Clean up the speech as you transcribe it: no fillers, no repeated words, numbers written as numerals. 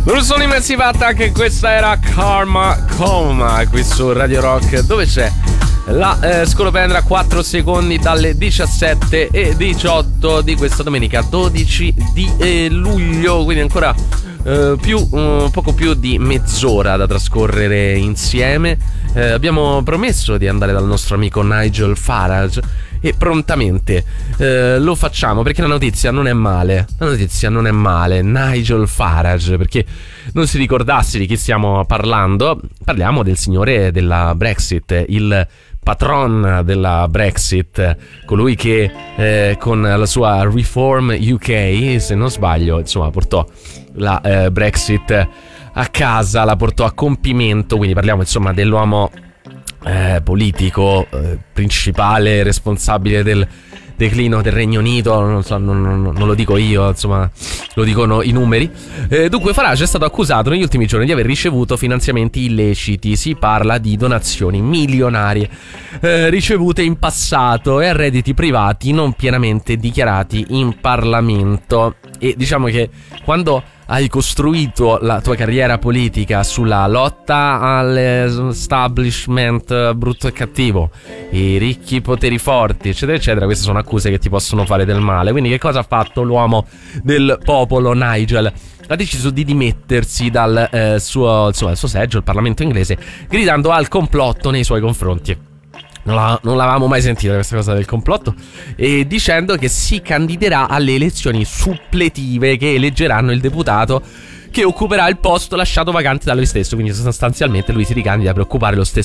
Loro sono i Massive Attack, questa era Karma Coma qui su Radio Rock, dove c'è la scolopendra 4 secondi dalle 17:18 di questa domenica 12 di luglio, quindi ancora poco più di mezz'ora da trascorrere insieme. Abbiamo promesso di andare dal nostro amico Nigel Farage e prontamente lo facciamo, perché la notizia non è male. Nigel Farage, perché non si ricordasse di chi stiamo parlando, parliamo del signore della Brexit, il patron della Brexit, colui che con la sua Reform UK, se non sbaglio, insomma, portò la Brexit a casa, la portò a compimento. Quindi parliamo insomma dell'uomo politico principale, responsabile del declino del Regno Unito. Non lo dico io, insomma, lo dicono i numeri. Dunque Farage è stato accusato negli ultimi giorni di aver ricevuto finanziamenti illeciti. Si parla di donazioni milionarie ricevute in passato e a redditi privati non pienamente dichiarati in Parlamento. E diciamo che quando hai costruito la tua carriera politica sulla lotta all'establishment brutto e cattivo, i ricchi poteri forti, eccetera eccetera, queste sono accuse che ti possono fare del male. Quindi che cosa ha fatto l'uomo del popolo, Nigel? Ha deciso di dimettersi dal suo seggio, il Parlamento inglese, gridando al complotto nei suoi confronti. Non l'avevamo mai sentita questa cosa del complotto, e dicendo che si candiderà alle elezioni suppletive che eleggeranno il deputato che occuperà il posto lasciato vacante da lui stesso. Quindi sostanzialmente lui si ricandida per occupare lo stesso